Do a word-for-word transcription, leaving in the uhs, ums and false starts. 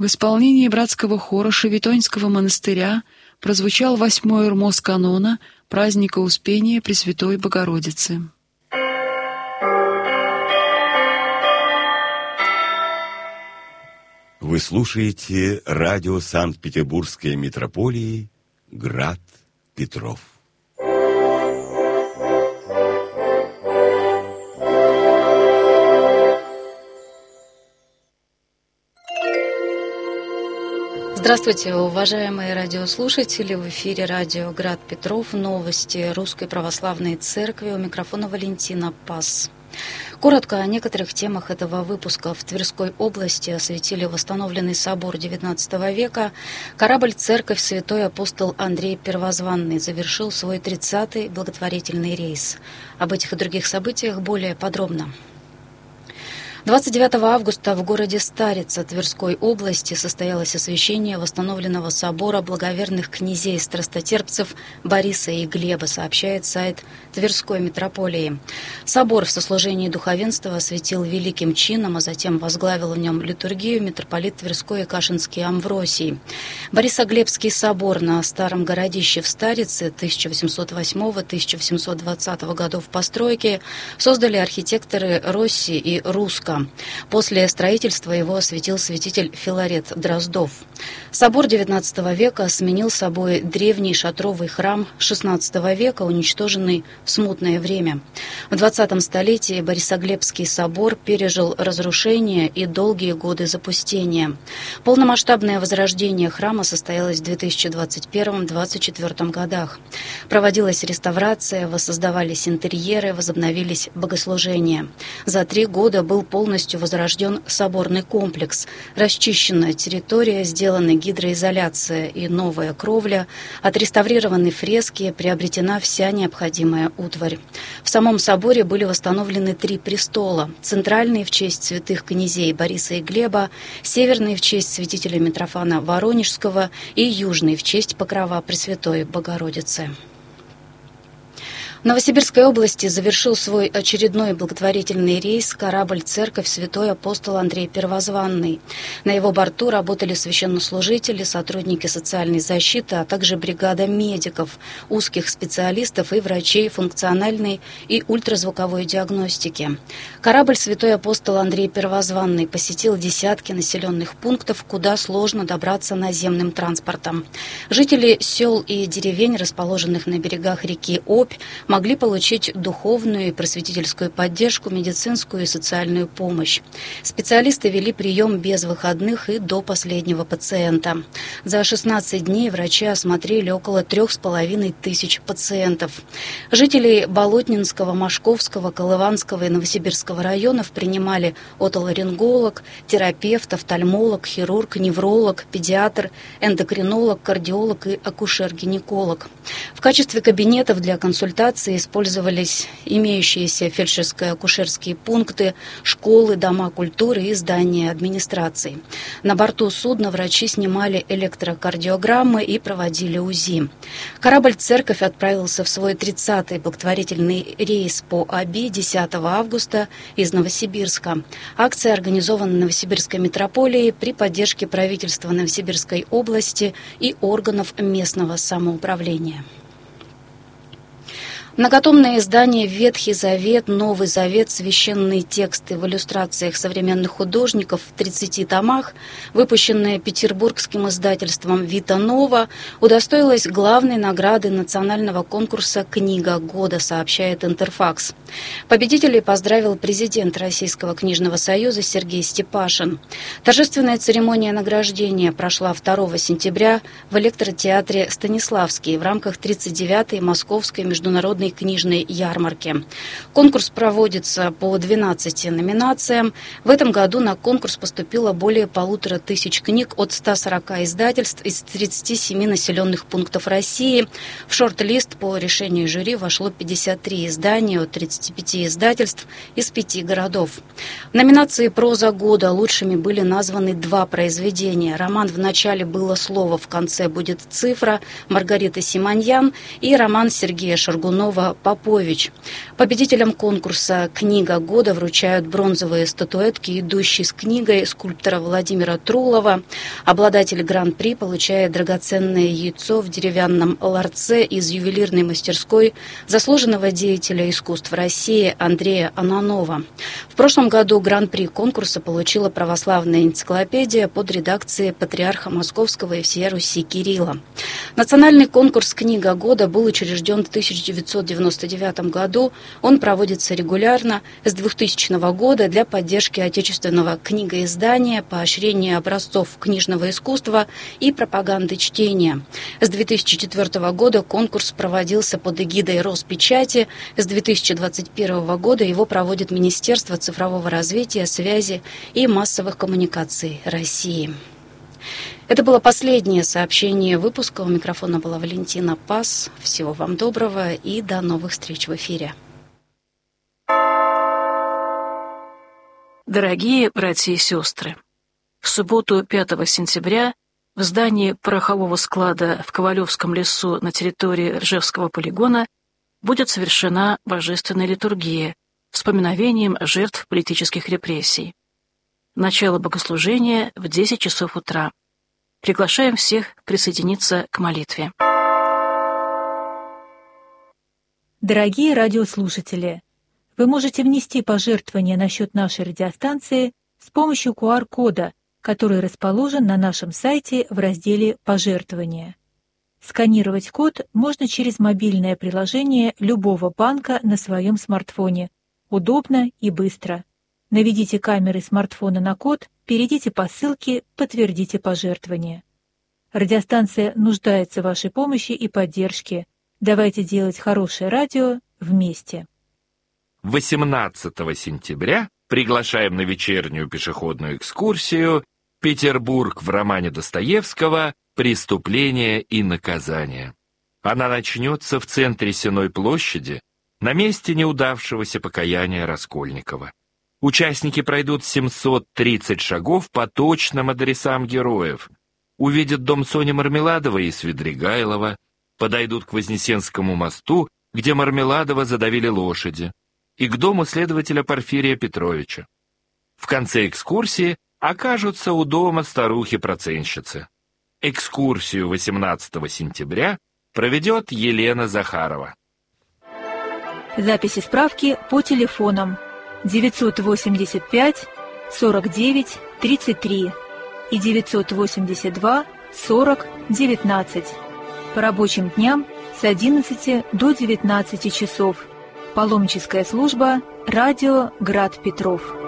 В исполнении братского хора Шевитоньского монастыря прозвучал восьмой рмоз канона праздника Успения Пресвятой Богородицы. Вы слушаете радио Санкт-Петербургской митрополии «Град Петров». Здравствуйте, уважаемые радиослушатели! В эфире радио «Град Петров». Новости Русской Православной Церкви. У микрофона Валентина Пас. Коротко о некоторых темах этого выпуска. В Тверской области осветили восстановленный собор девятнадцатого века. Корабль-церковь «Святой апостол Андрей Первозванный» завершил свой тридцатый благотворительный рейс. Об этих и других событиях более подробно. двадцать девятого августа в городе Старица Тверской области состоялось освящение восстановленного собора благоверных князей-страстотерпцев Бориса и Глеба, сообщает сайт Тверской митрополии. Собор в сослужении духовенства осветил великим чином, а затем возглавил в нем литургию митрополит Тверской и Кашинский Амвросий. Борисоглебский собор на Старом городище в Старице тысяча восемьсот восьмого — тысяча восемьсот двадцатого годов постройки создали архитекторы Росси и Русско. После строительства его осветил святитель Филарет Дроздов. Собор девятнадцатого века сменил собой древний шатровый храм шестнадцатого века, уничтоженный в смутное время. В двадцатом столетии Борисоглебский собор пережил разрушение и долгие годы запустения. Полномасштабное возрождение храма состоялось в две тысячи двадцать первом — две тысячи двадцать четвёртом годах. Проводилась реставрация, воссоздавались интерьеры, возобновились богослужения. За три года был полностью полностью возрожден соборный комплекс, расчищена территория, сделана гидроизоляция и новая кровля, отреставрированы фрески, приобретена вся необходимая утварь. В самом соборе были восстановлены три престола: центральный в честь святых князей Бориса и Глеба, северный в честь святителя Митрофана Воронежского и южный в честь покрова Пресвятой Богородицы. В Новосибирской области завершил свой очередной благотворительный рейс корабль-церковь «Святой апостол Андрей Первозванный». На его борту работали священнослужители, сотрудники социальной защиты, а также бригада медиков, узких специалистов и врачей функциональной и ультразвуковой диагностики. Корабль «Святой апостол Андрей Первозванный» посетил десятки населенных пунктов, куда сложно добраться наземным транспортом. Жители сел и деревень, расположенных на берегах реки Обь, могли получить духовную и просветительскую поддержку, медицинскую и социальную помощь. Специалисты вели прием без выходных и до последнего пациента. За шестнадцать дней врачи осмотрели около трех с половиной тысяч пациентов. Жителей Болотнинского, Машковского, Колыванского и Новосибирского районов принимали отоларинголог, терапевт, офтальмолог, хирург, невролог, педиатр, эндокринолог, кардиолог и акушер-гинеколог. В качестве кабинетов для консультаций использовались имеющиеся фельдшерско-акушерские пункты, школы, дома культуры и здания администрации. На борту судна врачи снимали электрокардиограммы и проводили УЗИ. Корабль-церковь отправился в свой тридцатый благотворительный рейс по Оби десятого августа из Новосибирска. Акция организована Новосибирской митрополией при поддержке правительства Новосибирской области и органов местного самоуправления. Многотомное издание «Ветхий Завет», «Новый Завет», священные тексты в иллюстрациях современных художников в тридцати томах, выпущенное петербургским издательством «Вита Нова», удостоилось главной награды национального конкурса «Книга года», сообщает Интерфакс. Победителей поздравил президент Российского книжного союза Сергей Степашин. Торжественная церемония награждения прошла второго сентября в электротеатре «Станиславский» в рамках тридцать девятой Московской международной книжной ярмарки. Конкурс проводится по двенадцати номинациям. В этом году на конкурс поступило более полутора тысяч книг от ста сорока издательств из тридцати семи населенных пунктов России. В шорт-лист по решению жюри вошло пятьдесят три издания от тридцати пяти издательств из пяти городов. В номинации «Проза года» лучшими были названы два произведения. Роман «В начале было слово, в конце будет цифра» Маргариты Симоньян и роман Сергея Шаргунова Смирнова-Попович. Победителям конкурса «Книга года» вручают бронзовые статуэтки, идущие с книгой скульптора Владимира Трулова. Обладатель гран-при получает драгоценное яйцо в деревянном ларце из ювелирной мастерской заслуженного деятеля искусств России Андрея Ананова. В прошлом году гран-при конкурса получила православная энциклопедия под редакцией патриарха Московского и всея Руси Кирилла. Национальный конкурс «Книга года» был учрежден в тысяча девятьсот девяносто девятом году. Он проводится регулярно с двухтысячного года для поддержки отечественного книгоиздания, поощрения образцов книжного искусства и пропаганды чтения. С две тысячи четвёртого года конкурс проводился под эгидой Роспечати. С две тысячи двадцать первого года его проводит Министерство цифрового развития, связи и массовых коммуникаций России. Это было последнее сообщение выпуска. У микрофона была Валентина Пас. Всего вам доброго и до новых встреч в эфире. Дорогие братья и сестры, в субботу пятого сентября в здании порохового склада в Ковалевском лесу на территории Ржевского полигона будет совершена божественная литургия с поминовением жертв политических репрессий. Начало богослужения в десять часов утра. Приглашаем всех присоединиться к молитве. Дорогие радиослушатели, вы можете внести пожертвования на счет нашей радиостанции с помощью ку ар-кода, который расположен на нашем сайте в разделе «Пожертвования». Сканировать код можно через мобильное приложение любого банка на своем смартфоне. Удобно и быстро. Наведите камеры смартфона на код, перейдите по ссылке, подтвердите пожертвование. Радиостанция нуждается в вашей помощи и поддержке. Давайте делать хорошее радио вместе. восемнадцатого сентября приглашаем на вечернюю пешеходную экскурсию «Петербург» в романе Достоевского «Преступление и наказание». Она начнется в центре Сенной площади, на месте неудавшегося покаяния Раскольникова. Участники пройдут семьсот тридцать шагов по точным адресам героев, увидят дом Сони Мармеладовой и Свидригайлова, подойдут к Вознесенскому мосту, где Мармеладова задавили лошади, и к дому следователя Порфирия Петровича. В конце экскурсии окажутся у дома старухи-проценщицы. Экскурсию восемнадцатого сентября проведет Елена Захарова. Записи справки по телефонам девятьсот восемьдесят пять сорок девять тридцать три и девятьсот восемьдесят два сорок девятнадцать. По рабочим дням с одиннадцати до девятнадцати часов. Паломническая служба «Радио Град Петров».